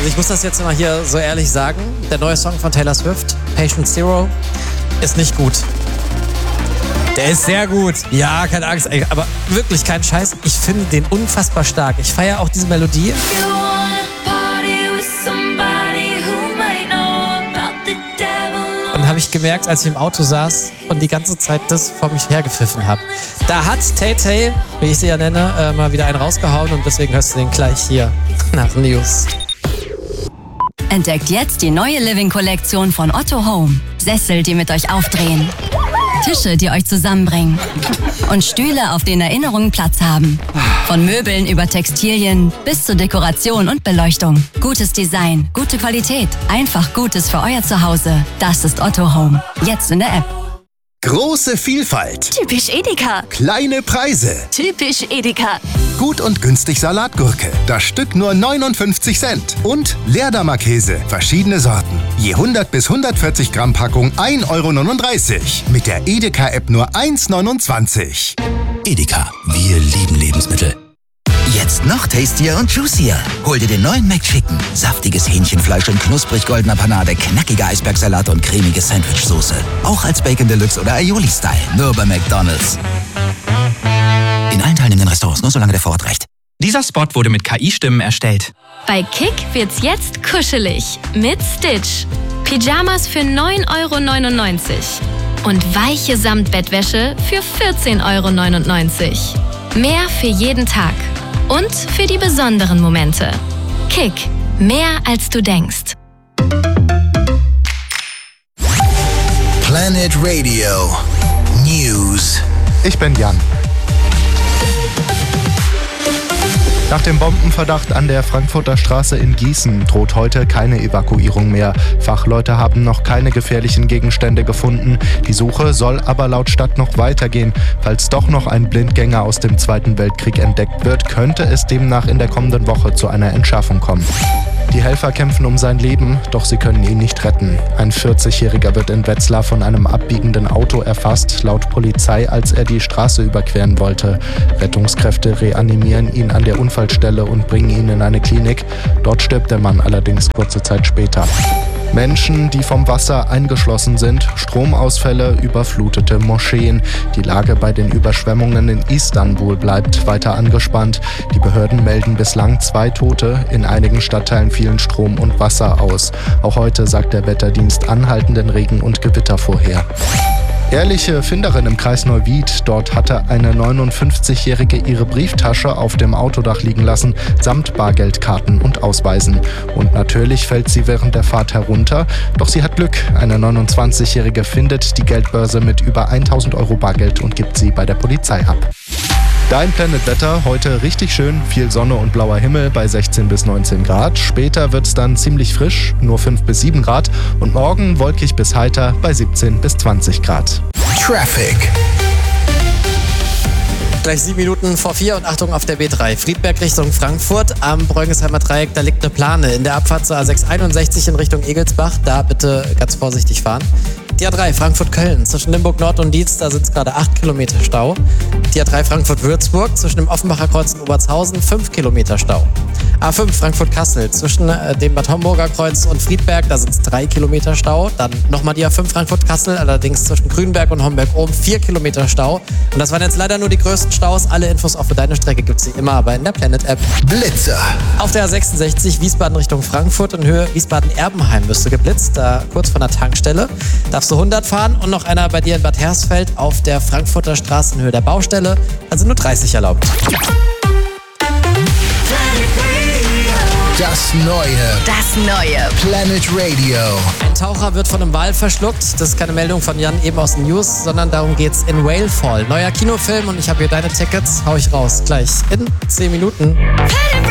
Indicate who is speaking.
Speaker 1: Also ich muss das jetzt mal hier so ehrlich sagen. Der neue Song von Taylor Swift, Patient Zero, ist nicht gut. Der ist sehr gut. Ja, keine Angst. Aber wirklich kein Scheiß. Ich finde den unfassbar stark. Ich feiere auch diese Melodie. Und habe ich gemerkt, als ich im Auto saß und die ganze Zeit das vor mich hergepfiffen habe. Da hat Tay-Tay, wie ich sie ja nenne, mal wieder einen rausgehauen und deswegen hörst du den gleich hier nach News.
Speaker 2: Entdeckt jetzt die neue Living-Kollektion von Otto Home. Sessel, die mit euch aufdrehen. Tische, die euch zusammenbringen. Und Stühle, auf denen Erinnerungen Platz haben. Von Möbeln über Textilien bis zur Dekoration und Beleuchtung. Gutes Design, gute Qualität. Einfach Gutes für euer Zuhause. Das ist Otto Home. Jetzt in der App.
Speaker 3: Große Vielfalt.
Speaker 4: Typisch Edeka.
Speaker 3: Kleine Preise.
Speaker 4: Typisch Edeka.
Speaker 3: Gut und günstig Salatgurke. Das Stück nur 59 Cent. Und Leerdammer Käse. Verschiedene Sorten. Je 100 bis 140 Gramm Packung 1,39 Euro. Mit der Edeka-App nur 1,29 €.
Speaker 5: Edeka, wir lieben Lebensmittel. Jetzt noch tastier und juicier. Hol dir den neuen McChicken. Saftiges Hähnchenfleisch in knusprig goldener Panade, knackiger Eisbergsalat und cremige Sandwichsoße. Auch als Bacon Deluxe oder Aioli-Style. Nur bei McDonald's. In allen teilnehmenden Restaurants, nur solange der Vorrat reicht.
Speaker 6: Dieser Spot wurde mit KI-Stimmen erstellt.
Speaker 4: Bei Kick wird's jetzt kuschelig. Mit Stitch. Pyjamas für 9,99 €. Und weiche Samtbettwäsche für 14,99 €. Mehr für jeden Tag. Und für die besonderen Momente. Kick. Mehr als du denkst.
Speaker 3: Planet Radio News.
Speaker 7: Ich bin Jan. Nach dem Bombenverdacht an der Frankfurter Straße in Gießen droht heute keine Evakuierung mehr. Fachleute haben noch keine gefährlichen Gegenstände gefunden. Die Suche soll aber laut Stadt noch weitergehen. Falls doch noch ein Blindgänger aus dem Zweiten Weltkrieg entdeckt wird, könnte es demnach in der kommenden Woche zu einer Entschärfung kommen. Die Helfer kämpfen um sein Leben, doch sie können ihn nicht retten. Ein 40-Jähriger wird in Wetzlar von einem abbiegenden Auto erfasst, laut Polizei, als er die Straße überqueren wollte. Rettungskräfte reanimieren ihn an der Unfallstelle und bringen ihn in eine Klinik. Dort stirbt der Mann allerdings kurze Zeit später. Menschen, die vom Wasser eingeschlossen sind, Stromausfälle, überflutete Moscheen. Die Lage bei den Überschwemmungen in Istanbul bleibt weiter angespannt. Die Behörden melden bislang 2 Tote. In einigen Stadtteilen fielen Strom und Wasser aus. Auch heute sagt der Wetterdienst anhaltenden Regen und Gewitter vorher. Ehrliche Finderin im Kreis Neuwied. Dort hatte eine 59-Jährige ihre Brieftasche auf dem Autodach liegen lassen, samt Bargeldkarten und Ausweisen. Und natürlich fällt sie während der Fahrt herunter. Doch sie hat Glück. Eine 29-Jährige findet die Geldbörse mit über 1.000 € Bargeld und gibt sie bei der Polizei ab. Dein Planet-Wetter, heute richtig schön, viel Sonne und blauer Himmel bei 16 bis 19 Grad. Später wird es dann ziemlich frisch, nur 5 bis 7 Grad. Und morgen wolkig bis heiter bei 17 bis 20 Grad.
Speaker 3: Traffic.
Speaker 1: Gleich 7 Minuten vor 4 und Achtung auf der B3. Friedberg Richtung Frankfurt am Bräunisheimer Dreieck, da liegt eine Plane. In der Abfahrt zur A661 in Richtung Egelsbach, da bitte ganz vorsichtig fahren. Die A3 Frankfurt-Köln, zwischen Limburg Nord und Dietz, da sind es gerade 8 Kilometer Stau. Die A3 Frankfurt-Würzburg, zwischen dem Offenbacher Kreuz und Obertshausen, 5 Kilometer Stau. A5 Frankfurt-Kassel, zwischen dem Bad Homburger Kreuz und Friedberg, da sind es 3 Kilometer Stau. Dann nochmal die A5 Frankfurt-Kassel, allerdings zwischen Grünberg und Homberg-Ohm 4 Kilometer Stau. Und das waren jetzt leider nur die größten Staus. Alle Infos auch für deine Strecke gibt es wie immer aber in der Planet-App.
Speaker 3: Blitzer.
Speaker 1: Auf der A66 Wiesbaden Richtung Frankfurt in Höhe Wiesbaden-Erbenheim müsste geblitzt, da kurz von der Tankstelle. Darfst du 100 fahren und noch einer bei dir in Bad Hersfeld auf der Frankfurter Straße in Höhe der Baustelle, also nur 30 erlaubt.
Speaker 3: Das neue Planet Radio.
Speaker 1: Ein Taucher wird von einem Wal verschluckt. Das ist keine Meldung von Jan eben aus den News, sondern darum geht's in Whalefall. Neuer Kinofilm und ich habe hier deine Tickets. Hau ich raus. Gleich in 10 Minuten.